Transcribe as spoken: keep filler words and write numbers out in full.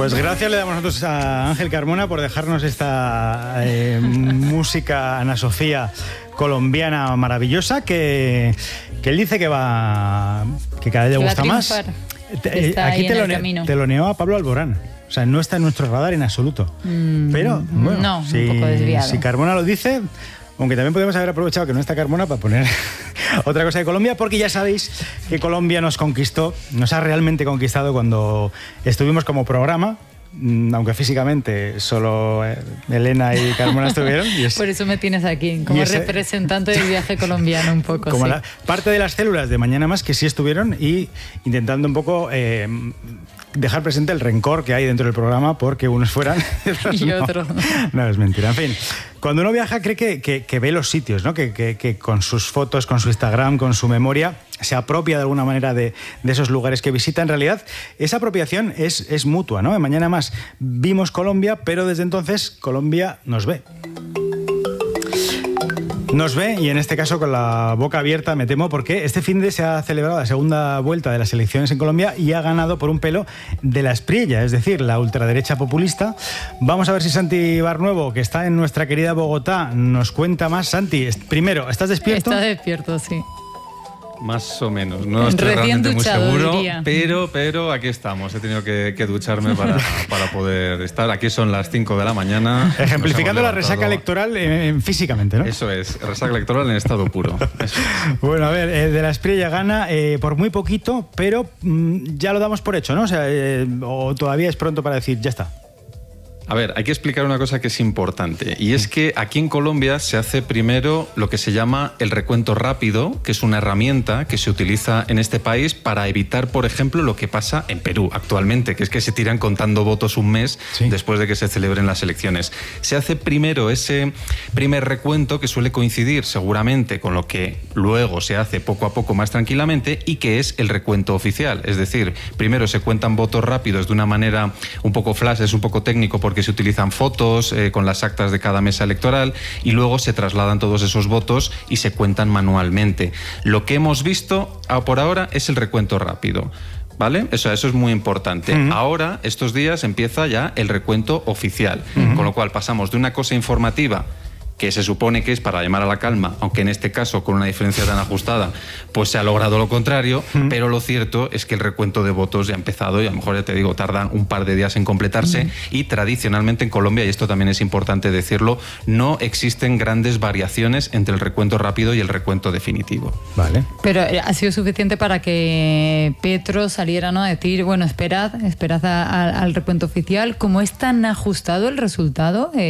Pues gracias le damos nosotros a Ángel Carmona por dejarnos esta eh, música Ana Sofía colombiana maravillosa que, que él dice que va que cada día gusta más. Te, aquí te lo, te lo neó a Pablo Alborán. O sea, no está en nuestro radar en absoluto. Mm, Pero, bueno, no, si, un poco desviado. Si Carmona lo dice, aunque también podemos haber aprovechado que no está Carmona para poner otra cosa de Colombia, porque ya sabéis que Colombia nos conquistó, nos ha realmente conquistado cuando estuvimos como programa, aunque físicamente solo Elena y Carmona estuvieron. Y es, Por eso me tienes aquí, como ese, representante del viaje colombiano un poco. Como sí. la, parte de las células de Mañana Más que sí estuvieron y intentando un poco eh, dejar presente el rencor que hay dentro del programa porque unos fueran y no. otros no. No, es mentira. En fin, cuando uno viaja cree que, que, que ve los sitios, ¿no? Que, que, que con sus fotos, con su Instagram, con su memoria, se apropia de alguna manera de, de esos lugares que visita. En realidad, esa apropiación es, es mutua, ¿no? En Mañana Más vimos Colombia, pero desde entonces Colombia nos ve. Nos ve, y en este caso con la boca abierta, me temo, porque este fin de se ha celebrado la segunda vuelta de las elecciones en Colombia y ha ganado por un pelo de la Espriella, es decir, la ultraderecha populista. Vamos a ver si Santi Barnuevo, que está en nuestra querida Bogotá, nos cuenta más. Santi, primero, ¿estás despierto? Está despierto, sí. Más o menos, no estoy Recién realmente duchado, muy seguro, diría. pero pero aquí estamos. He tenido que, que ducharme para, para poder estar. Aquí son las cinco de la mañana. Ejemplificando la resaca electoral eh, físicamente, ¿no? Eso es, resaca electoral en estado puro. Eso es. Bueno, a ver, eh, de la Espriella gana eh, por muy poquito, pero mmm, ya lo damos por hecho, ¿no? O sea, eh, o todavía es pronto para decir, ya está. A ver, hay que explicar una cosa que es importante, y es que aquí en Colombia se hace primero lo que se llama el recuento rápido, que es una herramienta que se utiliza en este país para evitar, por ejemplo, lo que pasa en Perú actualmente, que es que se tiran contando votos un mes sí. después de que se celebren las elecciones. Se hace primero ese primer recuento, que suele coincidir seguramente con lo que luego se hace poco a poco más tranquilamente, y que es el recuento oficial. Es decir, primero se cuentan votos rápidos de una manera un poco flash, es un poco técnico porque se utilizan fotos eh, con las actas de cada mesa electoral y luego se trasladan todos esos votos y se cuentan manualmente. Lo que hemos visto por ahora es el recuento rápido. ¿Vale? Eso, eso es muy importante. Uh-huh. Ahora, estos días, empieza ya el recuento oficial, uh-huh. con lo cual pasamos de una cosa informativa que se supone que es para llamar a la calma, aunque en este caso con una diferencia tan ajustada, pues se ha logrado lo contrario, mm. pero lo cierto es que el recuento de votos ya ha empezado y a lo mejor, ya te digo, tarda un par de días en completarse, mm. y tradicionalmente en Colombia, y esto también es importante decirlo, no existen grandes variaciones entre el recuento rápido y el recuento definitivo. Vale. Pero ha sido suficiente para que Petro saliera, ¿no?, a decir, bueno, esperad, esperad a, a, al recuento oficial. ¿Cómo es tan ajustado el resultado? Eh,